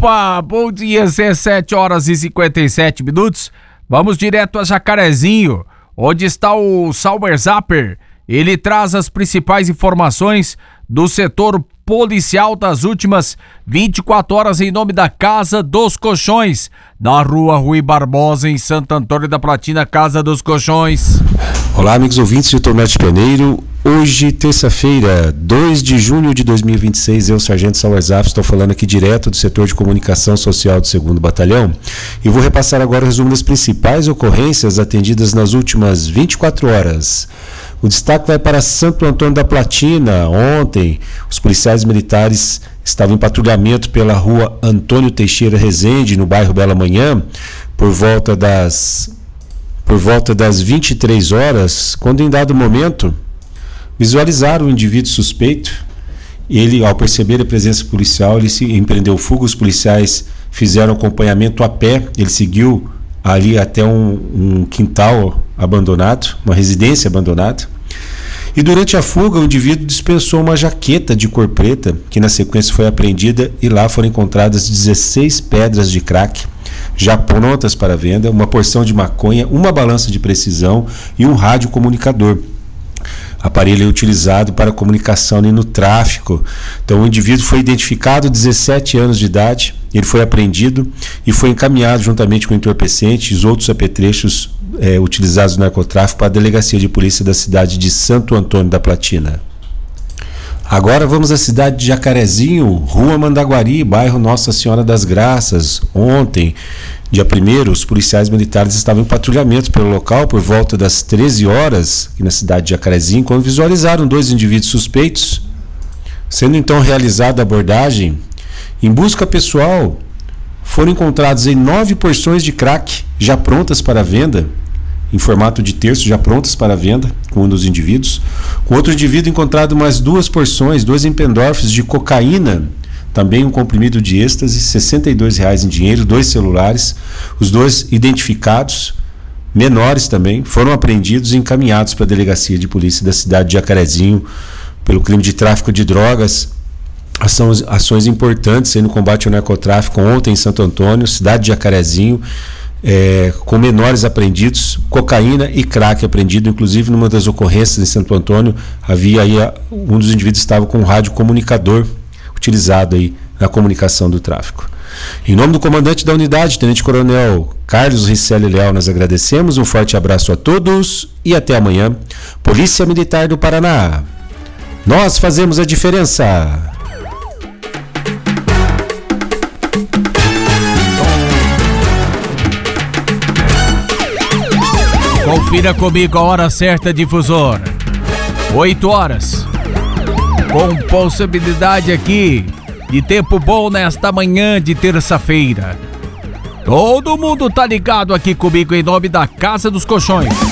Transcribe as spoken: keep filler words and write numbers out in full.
Opa, bom dia, dezessete horas e cinquenta e sete minutos. Vamos direto a Jacarezinho, onde está o Sauber Zapper. Ele traz as principais informações do setor policial das últimas vinte e quatro horas em nome da Casa dos Colchões, na rua Rui Barbosa, em Santo Antônio da Platina, Casa dos Colchões. Olá, amigos ouvintes de Tomate Peneiro. Hoje, terça-feira, dois de junho de dois mil e vinte e seis, eu, Sargento Sauber Zapper, estou falando aqui direto do setor de comunicação social do segundo Batalhão e vou repassar agora o resumo das principais ocorrências atendidas nas últimas vinte e quatro horas. O destaque vai para Santo Antônio da Platina. Ontem, os policiais militares estavam em patrulhamento pela rua Antônio Teixeira Rezende, no bairro Bela Manhã, por volta das, por volta das vinte e três horas, quando em dado momento visualizaram o indivíduo suspeito. Ele, ao perceber a presença policial, ele se empreendeu fuga. Os policiais fizeram acompanhamento a pé. Ele seguiu ali até um, um quintal abandonado, uma residência abandonada. E durante a fuga, o indivíduo dispensou uma jaqueta de cor preta, que na sequência foi apreendida, e lá foram encontradas dezesseis pedras de crack, já prontas para venda, uma porção de maconha, uma balança de precisão e um rádio comunicador. Aparelho é utilizado para comunicação e no tráfico. Então o indivíduo foi identificado, dezessete anos de idade, ele foi apreendido e foi encaminhado juntamente com o entorpecente e os outros apetrechos é, utilizados no narcotráfico para a Delegacia de Polícia da cidade de Santo Antônio da Platina. Agora vamos à cidade de Jacarezinho, Rua Mandaguari, bairro Nossa Senhora das Graças. Ontem, dia primeiro, os policiais militares estavam em patrulhamento pelo local por volta das treze horas, aqui na cidade de Jacarezinho, quando visualizaram dois indivíduos suspeitos. Sendo então realizada a abordagem, em busca pessoal, foram encontrados em nove porções de crack já prontas para venda, em formato de terço, já prontas para venda, com um dos indivíduos. Com outro indivíduo encontrado mais duas porções, dois empendorfes de cocaína, também um comprimido de êxtase, sessenta e dois reais em dinheiro, dois celulares. Os dois identificados, menores também, foram apreendidos e encaminhados para a Delegacia de Polícia da cidade de Jacarezinho pelo crime de tráfico de drogas. Ações, ações importantes aí no combate ao narcotráfico ontem em Santo Antônio, cidade de Jacarezinho, É, com menores apreendidos, cocaína e crack apreendido. Inclusive, numa das ocorrências em Santo Antônio, havia aí um dos indivíduos estava com um rádio comunicador utilizado aí na comunicação do tráfico. Em nome do comandante da unidade, Tenente Coronel Carlos Ricelli Leal, nós agradecemos. Um forte abraço a todos e até amanhã. Polícia Militar do Paraná. Nós fazemos a diferença. Confira comigo a hora certa, difusor. oito horas. Com possibilidade aqui de tempo bom nesta manhã de terça-feira. Todo mundo tá ligado aqui comigo em nome da Casa dos Colchões.